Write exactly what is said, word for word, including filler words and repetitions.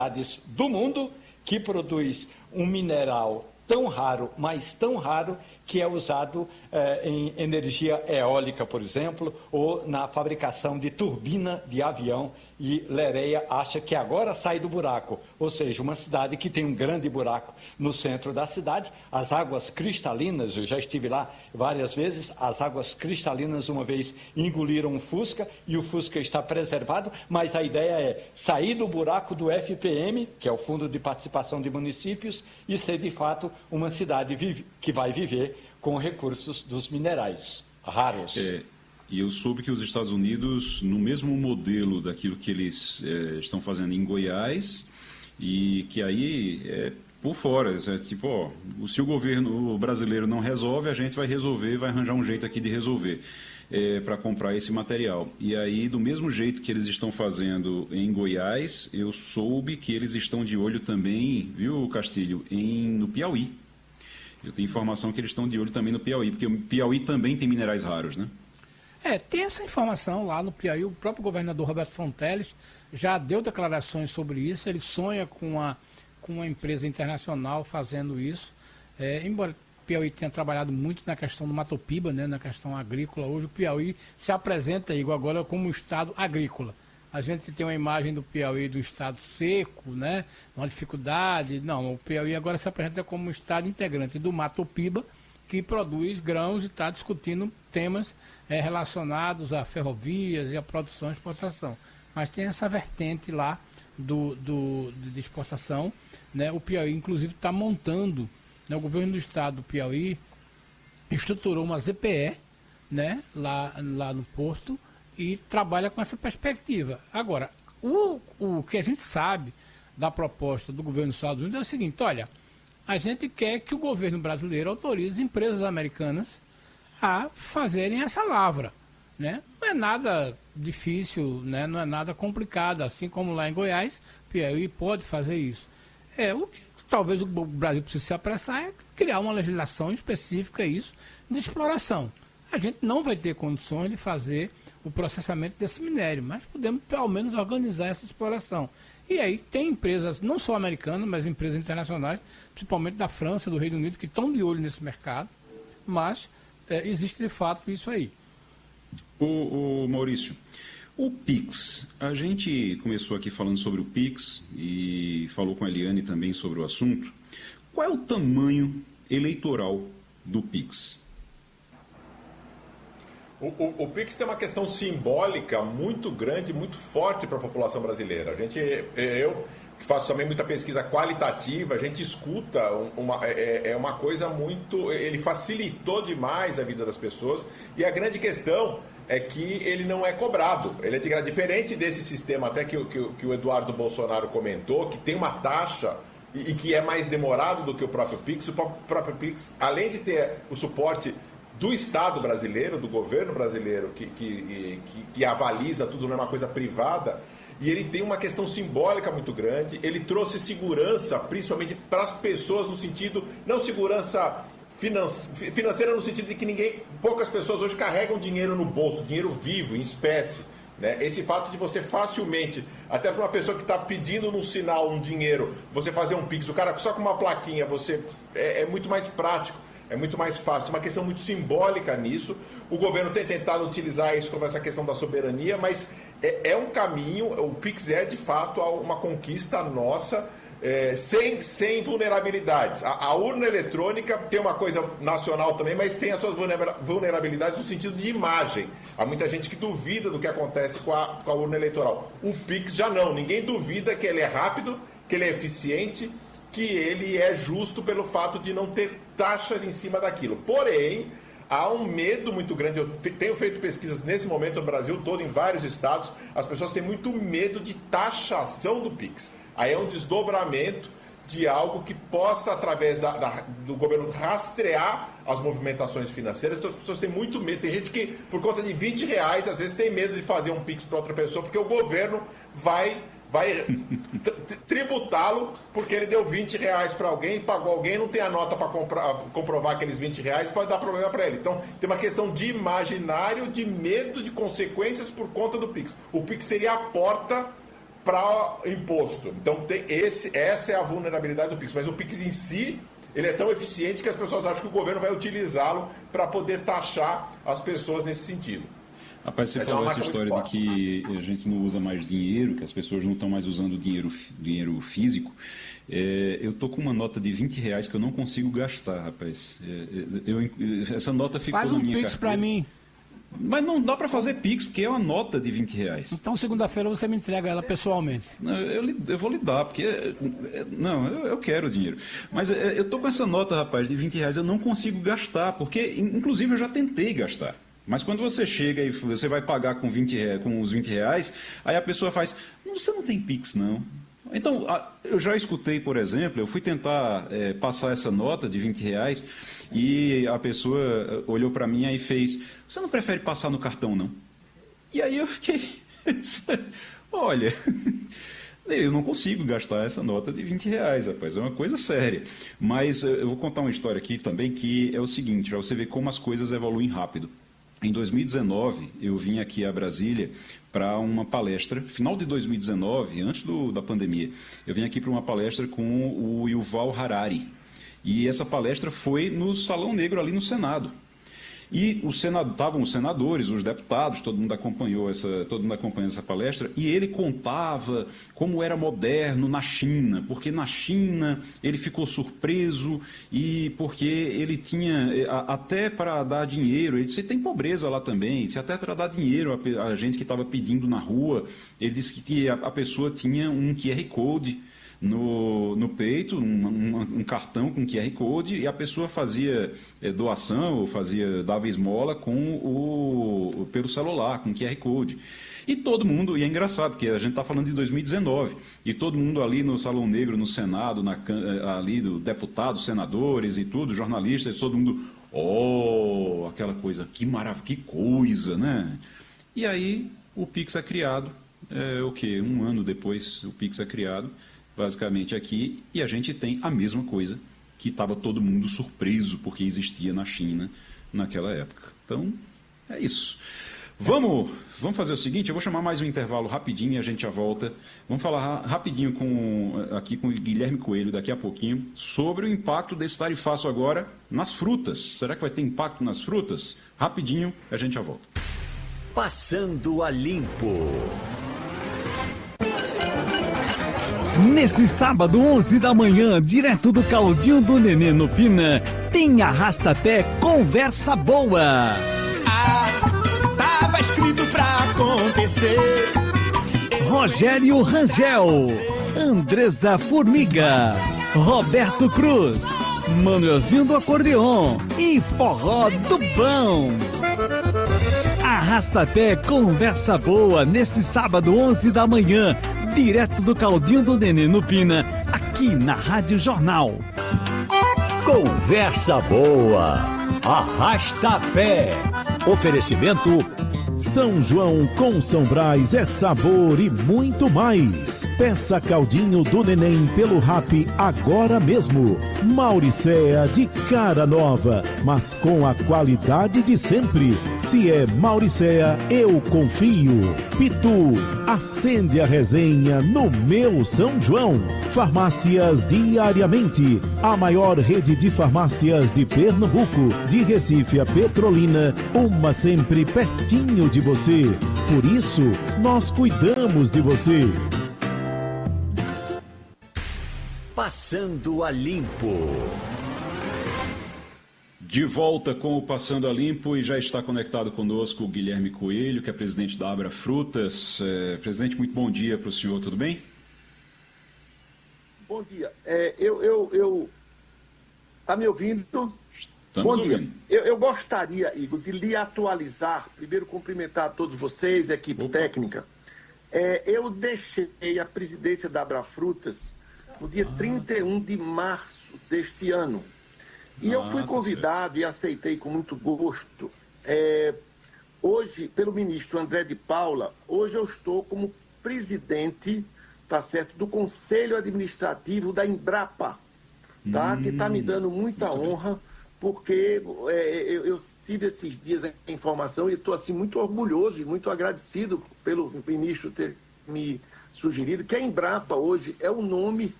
do mundo que produz um mineral tão raro, mas tão raro, que é usado eh, em energia eólica, por exemplo, ou na fabricação de turbina de avião, e Lereia acha que agora sai do buraco, ou seja, uma cidade que tem um grande buraco no centro da cidade, as águas cristalinas, eu já estive lá várias vezes, as águas cristalinas uma vez engoliram o Fusca, e o Fusca está preservado, mas a ideia é sair do buraco do F P M, que é o Fundo de Participação de Municípios, e ser de fato uma cidade que vai viver com recursos dos minerais raros. É, e eu soube que os Estados Unidos, no mesmo modelo daquilo que eles é, estão fazendo em Goiás, e que aí, é, por fora, é tipo, ó, se o governo brasileiro não resolve, a gente vai resolver, vai arranjar um jeito aqui de resolver. É, para comprar esse material. E aí, do mesmo jeito que eles estão fazendo em Goiás, eu soube que eles estão de olho também, viu, Castilho, em, no Piauí. Eu tenho informação que eles estão de olho também no Piauí, porque o Piauí também tem minerais raros, né? É, tem essa informação lá no Piauí. O próprio governador Roberto Fonteles já deu declarações sobre isso. Ele sonha com, a, com uma empresa internacional fazendo isso. É, embora o Piauí tenha trabalhado muito na questão do Matopiba, né, na questão agrícola, hoje o Piauí se apresenta, Igor, agora como um estado agrícola. A gente tem uma imagem do Piauí do estado seco, né, uma dificuldade. Não, o Piauí agora se apresenta como um estado integrante do Matopiba, que produz grãos e está discutindo temas é, relacionados a ferrovias e a produção e exportação. Mas tem essa vertente lá do, do, de exportação, né, o Piauí inclusive está montando, né, o governo do estado do Piauí estruturou uma Z P E, né, lá, lá no Porto, e trabalha com essa perspectiva. Agora, o, o que a gente sabe da proposta do governo dos Estados Unidos é o seguinte: olha, a gente quer que o governo brasileiro autorize empresas americanas a fazerem essa lavra, né? Não é nada difícil, né? Não é nada complicado, assim como lá em Goiás, Piauí pode fazer isso. É, o que talvez o Brasil precise se apressar é criar uma legislação específica isso de exploração. A gente não vai ter condições de fazer o processamento desse minério, mas podemos pelo menos organizar essa exploração. E aí tem empresas, não só americanas, mas empresas internacionais, principalmente da França, do Reino Unido, que estão de olho nesse mercado, mas é, existe de fato isso aí. O, o Maurício, o Pix, a gente começou aqui falando sobre o Pix e falou com a Eliane também sobre o assunto. Qual é o tamanho eleitoral do Pix? O, o, o Pix tem uma questão simbólica muito grande, muito forte para a população brasileira. A gente, eu que faço também muita pesquisa qualitativa, a gente escuta uma, é, é uma coisa muito... Ele facilitou demais a vida das pessoas, e a grande questão é que ele não é cobrado. Ele é de, diferente desse sistema até que, que, que o Eduardo Bolsonaro comentou, que tem uma taxa e, e que é mais demorado do que o próprio Pix. O próprio Pix, além de ter o suporte do Estado brasileiro, do governo brasileiro, que, que, que, que avaliza tudo, não é uma coisa privada, e ele tem uma questão simbólica muito grande. Ele trouxe segurança, principalmente para as pessoas, no sentido, não segurança financeira no sentido de que ninguém, poucas pessoas hoje carregam dinheiro no bolso, dinheiro vivo, em espécie, né? Esse fato de você facilmente, até para uma pessoa que está pedindo num sinal um dinheiro, você fazer um Pix, o cara só com uma plaquinha, você é, é muito mais prático. É muito mais fácil, uma questão muito simbólica nisso. O governo tem tentado utilizar isso como essa questão da soberania, mas é, é um caminho, o Pix é de fato uma conquista nossa, é, sem, sem vulnerabilidades. A, a urna eletrônica tem uma coisa nacional também, mas tem as suas vulnerabilidades no sentido de imagem. Há muita gente que duvida do que acontece com a, com a urna eleitoral. O Pix já não, ninguém duvida que ele é rápido, que ele é eficiente, que ele é justo pelo fato de não ter taxas em cima daquilo. Porém, há um medo muito grande. Eu tenho feito pesquisas nesse momento no Brasil todo, em vários estados. As pessoas têm muito medo de taxação do Pix. Aí é um desdobramento de algo que possa, através da, da, do governo, rastrear as movimentações financeiras. Então as pessoas têm muito medo. Tem gente que, por conta de vinte reais, às vezes tem medo de fazer um Pix para outra pessoa, porque o governo vai... vai tributá-lo porque ele deu vinte reais para alguém, pagou alguém, não tem a nota para comprovar aqueles vinte reais, pode dar problema para ele. Então, tem uma questão de imaginário, de medo de consequências por conta do Pix. O Pix seria a porta para imposto. Então, tem esse, essa é a vulnerabilidade do Pix. Mas o Pix em si, ele é tão eficiente que as pessoas acham que o governo vai utilizá-lo para poder taxar as pessoas nesse sentido. Rapaz, você Mas falou é essa história de que a gente não usa mais dinheiro, que as pessoas não estão mais usando dinheiro, dinheiro físico. É, eu tô com uma nota de vinte reais que eu não consigo gastar, rapaz. É, eu, eu, essa nota ficou Faz na um minha Pix carteira. para mim. Mas não dá para fazer Pix, porque é uma nota de vinte reais. Então, segunda-feira você me entrega ela pessoalmente. Não, eu, lhe- eu vou lhe dar, porque... é, Não, eu, eu quero o dinheiro. Mas é, eu tô com essa nota, rapaz, de vinte reais, eu não consigo gastar, porque, in- inclusive, eu já tentei gastar. Mas quando você chega e você vai pagar com, vinte reais, com os vinte reais, aí a pessoa faz, "Não, você não tem Pix, não." Então, a- eu já escutei, por exemplo, eu fui tentar é, passar essa nota de vinte reais e a pessoa eh, olhou para mim e fez, "Você não prefere passar no cartão, não?" E aí eu fiquei, olha, eu não consigo gastar essa nota de vinte reais, rapaz, é uma coisa séria. Mas eh, eu vou contar uma história aqui também que é o seguinte, para você ver como as coisas evoluem rápido. Em dois mil e dezenove, eu vim aqui a Brasília para uma palestra, final de dois mil e dezenove, antes do, da pandemia, eu vim aqui para uma palestra com o Yuval Harari. E essa palestra foi no Salão Negro, ali no Senado. E o Senado, estavam os senadores, os deputados, todo mundo acompanhou essa, todo mundo acompanhou essa palestra, e ele contava como era moderno na China, porque na China ele ficou surpreso e porque ele tinha, a- até para dar dinheiro, ele disse, tem pobreza lá também, se até para dar dinheiro a, pe- a gente que estava pedindo na rua, ele disse que a, a pessoa tinha um Q R Code no, no peito, um, um- um cartão com Q R Code, e a pessoa fazia eh, doação, ou fazia, dava esmola com o, pelo celular, com Q R Code. E todo mundo, e é engraçado, porque a gente está falando de dois mil e dezenove, e todo mundo ali no Salão Negro, no Senado, na, can- eh, ali do deputados, senadores e tudo, jornalistas, todo mundo, oh, aquela coisa, que maravilha, que coisa, né? E aí o Pix é criado, é, o quê? Um ano depois o Pix é criado, basicamente aqui, e a gente tem a mesma coisa que estava todo mundo surpreso porque existia na China naquela época. Então, é isso. Vamos, vamos fazer o seguinte, eu vou chamar mais um intervalo rapidinho e a gente já volta. Vamos falar ra- rapidinho com, aqui com o Guilherme Coelho daqui a pouquinho sobre o impacto desse tarifaço agora nas frutas. Será que vai ter impacto nas frutas? Rapidinho, a gente já volta. Passando a Limpo. Neste sábado, onze da manhã, direto do Caldinho do Nenê no Pina, tem Arrasta-Pé Conversa Boa. Ah, tava escrito pra acontecer. Rogério Rangel, Andresa Formiga, Roberto Cruz, Manuelzinho do Acordeon e Forró do Bão. Arrasta-Pé Conversa Boa, neste sábado, onze da manhã, direto do Caldinho do Nenê no Pina, aqui na Rádio Jornal. Conversa boa. Arrasta pé. Oferecimento São João com São Brás é sabor e muito mais. Peça Caldinho do Neném pelo Rap agora mesmo. Mauricéa de cara nova, mas com a qualidade de sempre. Se é Mauricéa, eu confio. Pitu, acende a resenha no meu São João. Farmácias Diariamente, a maior rede de farmácias de Pernambuco, de Recife a Petrolina, uma sempre pertinho de você. Por isso, nós cuidamos de você. Passando a Limpo. De volta com o Passando a Limpo e já está conectado conosco o Guilherme Coelho, que é presidente da Abra Frutas. É, presidente, muito bom dia para o senhor, tudo bem? Bom dia. É, eu, eu, eu... Tá me ouvindo? Estamos Bom ouvindo. dia. Eu, eu gostaria, Igor, de lhe atualizar, primeiro cumprimentar todos vocês, a equipe Opa. técnica. É, eu deixei a presidência da Abra Frutas no dia Ah, trinta e um de março deste ano. E eu Ah, fui tá convidado e aceitei com muito gosto, é, hoje, pelo ministro André de Paula, hoje eu estou como presidente, tá certo, do Conselho Administrativo da Embrapa, tá? Hum, que está me dando muita honra, porque é, eu, eu tive esses dias a informação e estou assim, muito orgulhoso e muito agradecido pelo ministro ter me sugerido que a Embrapa hoje é o nome